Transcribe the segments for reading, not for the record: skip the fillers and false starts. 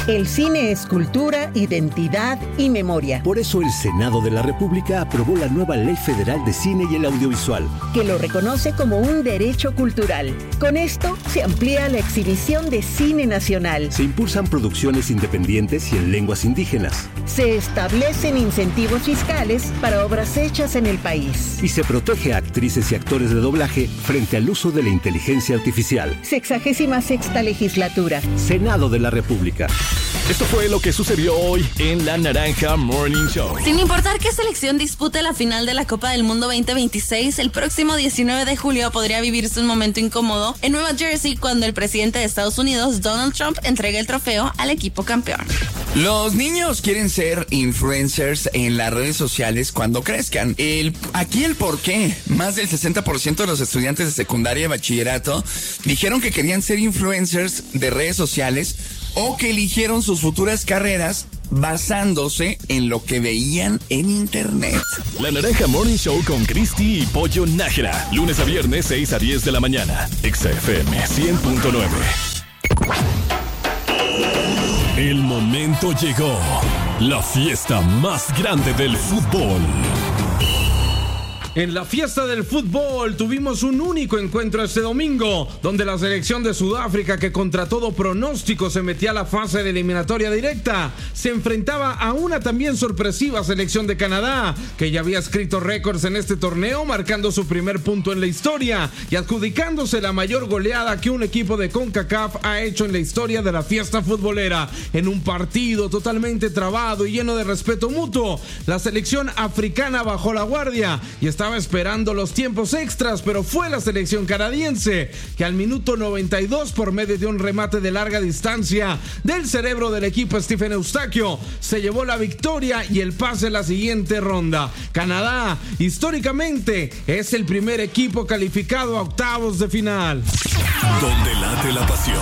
El cine es cultura, identidad y memoria. Por eso el Senado de la República aprobó la nueva Ley Federal de Cine y el Audiovisual, que lo reconoce como un derecho cultural. Con esto se amplía la exhibición de cine nacional. Se impulsan producciones independientes y en lenguas indígenas. Se establecen incentivos fiscales para obras hechas en el país. Y se protege a actrices y actores de doblaje frente al uso de la inteligencia artificial. 66ª legislatura. Senado de la República. Esto fue lo que sucedió hoy en La Naranja Morning Show. Sin importar qué selección dispute la final de la Copa del Mundo 2026, el próximo 19 de julio podría vivirse un momento incómodo en Nueva Jersey cuando el presidente de Estados Unidos, Donald Trump, entregue el trofeo al equipo campeón. Los niños quieren ser influencers en las redes sociales cuando crezcan. Aquí el por qué. Más del 60% de los estudiantes de secundaria y bachillerato dijeron que querían ser influencers de redes sociales o que eligieron sus futuras carreras basándose en lo que veían en internet. La Naranja Morning Show con Cristi y Pollo Nájera. Lunes a viernes, 6 a 10 de la mañana. XFM 100.9. El momento llegó. La fiesta más grande del fútbol. En la fiesta del fútbol tuvimos un único encuentro este domingo, donde la selección de Sudáfrica, que contra todo pronóstico se metía a la fase de eliminatoria directa, se enfrentaba a una también sorpresiva selección de Canadá, que ya había escrito récords en este torneo, marcando su primer punto en la historia y adjudicándose la mayor goleada que un equipo de CONCACAF ha hecho en la historia de la fiesta futbolera. En un partido totalmente trabado y lleno de respeto mutuo, la selección africana bajó la guardia y estaba esperando los tiempos extras, pero fue la selección canadiense que al minuto 92, por medio de un remate de larga distancia del cerebro del equipo Stephen Eustaquio, se llevó la victoria y el pase a la siguiente ronda. Canadá, históricamente, es el primer equipo calificado a octavos de final. Donde late la pasión.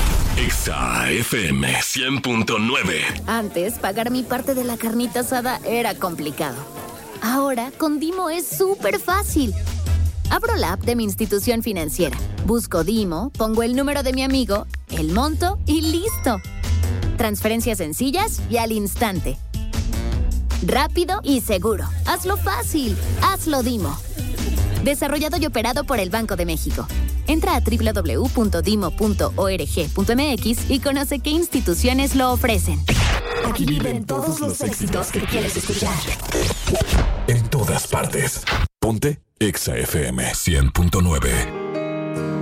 XFM 100.9. Antes, pagar mi parte de la carnita asada era complicado. Ahora, con Dimo es súper fácil. Abro la app de mi institución financiera, busco Dimo, pongo el número de mi amigo, el monto y ¡listo! Transferencias sencillas y al instante. Rápido y seguro. Hazlo fácil. Hazlo Dimo. Desarrollado y operado por el Banco de México. Entra a www.dimo.org.mx y conoce qué instituciones lo ofrecen. Aquí viven todos los éxitos que quieres escuchar. En todas partes. Ponte XFM 100.9.